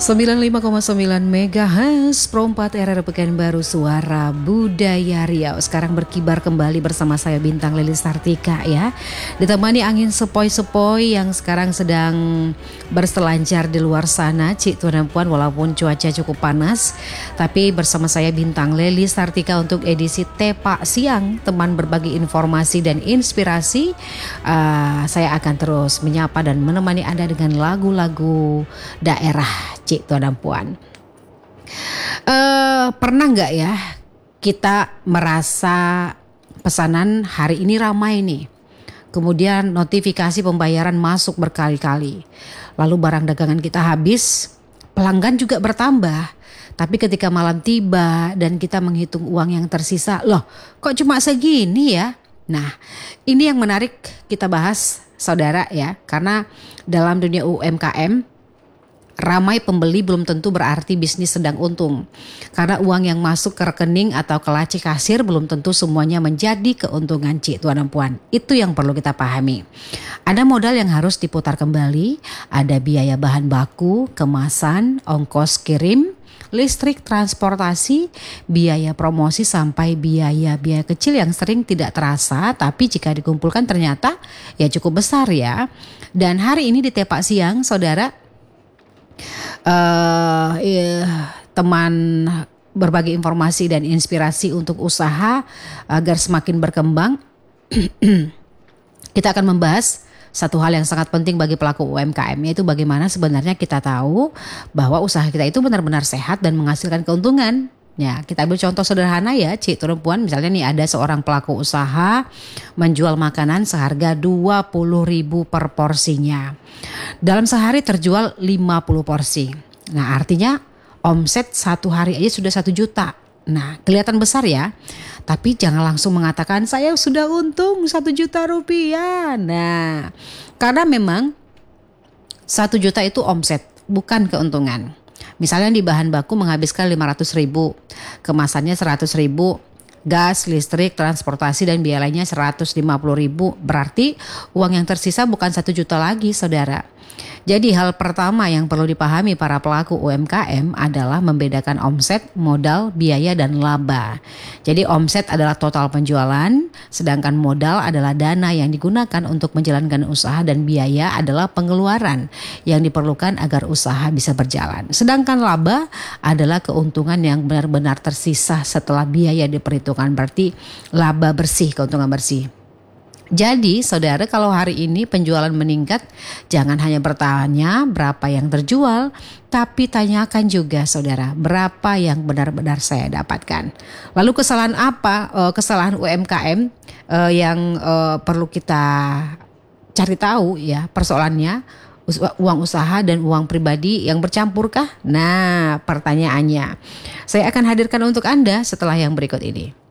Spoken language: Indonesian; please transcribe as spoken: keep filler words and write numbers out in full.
sembilan puluh lima koma sembilan megahertz Pro empat R R Pekanbaru, Suara Budaya Riau. Sekarang berkibar kembali bersama saya Bintang Lelis Sartika ya. Ditemani angin sepoi-sepoi yang sekarang sedang berselancar di luar sana, Cik Tuan dan Puan, walaupun cuaca cukup panas. Tapi bersama saya Bintang Lelis Sartika untuk edisi Tepak Siang, teman berbagi informasi dan inspirasi. uh, Saya akan terus menyapa dan menemani Anda dengan lagu-lagu daerah, Cik Tuan dan Puan. Uh, pernah nggak ya kita merasa pesanan hari ini ramai nih, kemudian notifikasi pembayaran masuk berkali-kali, lalu barang dagangan kita habis, pelanggan juga bertambah, tapi ketika malam tiba dan kita menghitung uang yang tersisa, loh kok cuma segini ya? Nah, ini yang menarik kita bahas saudara ya, karena dalam dunia U M K M ramai pembeli belum tentu berarti bisnis sedang untung. Karena uang yang masuk ke rekening atau ke laci kasir belum tentu semuanya menjadi keuntungan, Cik Tuan dan Puan. Itu yang perlu kita pahami. Ada modal yang harus diputar kembali, ada biaya bahan baku, kemasan, ongkos kirim, listrik, transportasi, biaya promosi sampai biaya-biaya kecil yang sering tidak terasa, tapi jika dikumpulkan ternyata ya cukup besar ya. Dan hari ini di Tepak Siang, saudara, Uh, iya, teman berbagi informasi dan inspirasi untuk usaha agar semakin berkembang. Kita akan membahas satu hal yang sangat penting bagi pelaku U M K M, yaitu bagaimana sebenarnya kita tahu bahwa usaha kita itu benar-benar sehat dan menghasilkan keuntungan. Ya, kita ambil contoh sederhana ya, Cik Tuan Puan. Misalnya nih ada seorang pelaku usaha menjual makanan seharga dua puluh ribu per porsinya. Dalam sehari terjual lima puluh porsi. Nah, artinya omset satu hari aja sudah satu juta. Nah, kelihatan besar ya. Tapi jangan langsung mengatakan saya sudah untung satu juta rupiah. Nah, karena memang satu juta itu omset, bukan keuntungan. Misalnya di bahan baku menghabiskan lima ratus ribu, kemasannya seratus ribu, gas, listrik, transportasi dan biaya lainnya seratus lima puluh ribu. Berarti uang yang tersisa bukan satu juta lagi, saudara. Jadi hal pertama yang perlu dipahami para pelaku U M K M adalah membedakan omset, modal, biaya, dan laba. Jadi omset adalah total penjualan, sedangkan modal adalah dana yang digunakan untuk menjalankan usaha dan biaya adalah pengeluaran yang diperlukan agar usaha bisa berjalan. Sedangkan laba adalah keuntungan yang benar-benar tersisa setelah biaya diperhitungkan, berarti laba bersih, keuntungan bersih. Jadi saudara, kalau hari ini penjualan meningkat, jangan hanya bertanya berapa yang terjual, tapi tanyakan juga saudara, berapa yang benar-benar saya dapatkan. Lalu kesalahan apa, kesalahan U M K M yang perlu kita cari tahu ya persoalannya, uang usaha dan uang pribadi yang bercampurkah? Nah, pertanyaannya saya akan hadirkan untuk Anda setelah yang berikut ini.